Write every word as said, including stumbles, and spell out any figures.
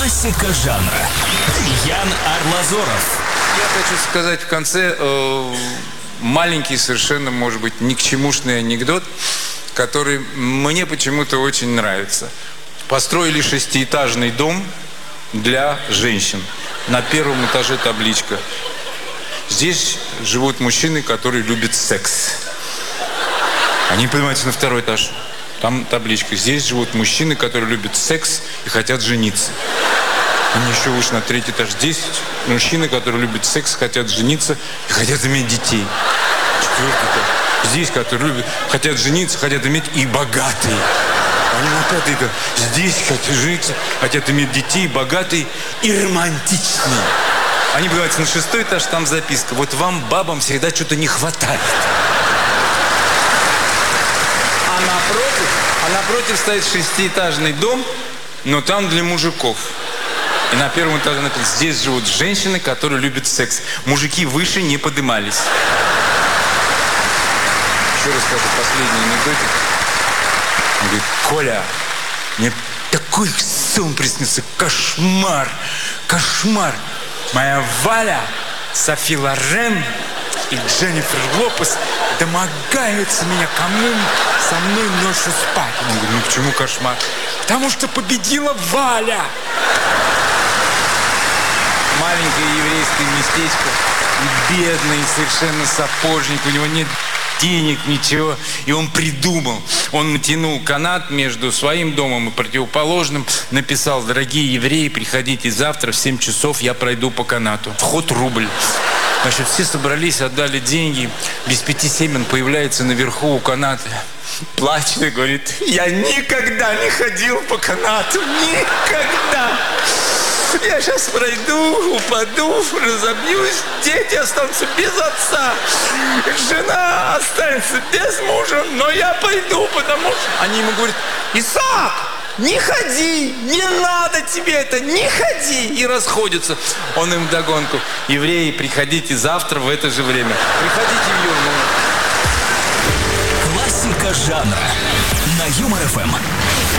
Классика жанра. Ян Арлазоров. Я хочу сказать в конце э, маленький, совершенно, может быть, ни к чемушный анекдот, который мне почему-то очень нравится. Построили шестиэтажный дом для женщин. На первом этаже табличка: здесь живут мужчины, которые любят секс. Они поднимаются на второй этаж. Там табличка: здесь живут мужчины, которые любят секс и хотят жениться. Они еще выше на третий этаж. Здесь мужчины, которые любят секс, хотят жениться и хотят иметь детей. Четвертый этаж. Здесь, которые любят, хотят жениться, хотят иметь и богатые. Они на пятый этаж. Здесь хотят жениться, хотят иметь детей, богатые и романтичные. Они поднимаются на шестой этаж, там записка: вот вам, бабам, всегда что-то не хватает. А напротив, а напротив стоит шестиэтажный дом, но там для мужиков. И на первом этаже написано: здесь живут женщины, которые любят секс. Мужики выше не подымались. Еще раз скажу последний анекдотик. Он говорит: Коля, мне такой сон приснился, кошмар, кошмар. Моя Валя, Софи Лорен и Дженнифер Лопес домогаются меня, кому со мной ночью спать. Он говорит: ну почему кошмар? Потому что победила Валя. Маленькое еврейское местечко, и бедный совершенно сапожник, у него нет денег, ничего. И он придумал, он натянул канат между своим домом и противоположным, написал: дорогие евреи, приходите завтра в семь часов, я пройду по канату. Вход рубль. Значит, все собрались, отдали деньги. Без пяти семь он появляется наверху у каната. Плачет и говорит: я никогда не ходил по канату, никогда. Я сейчас пройду, упаду, разобьюсь, дети останутся без отца, жена останется без мужа, но я пойду, потому что... Они ему говорят: Исаак, не ходи, не надо тебе это, не ходи. И расходятся. Он им вдогонку: евреи, приходите завтра в это же время. Приходите в Юмор. Классика жанра на Юмор ФМ.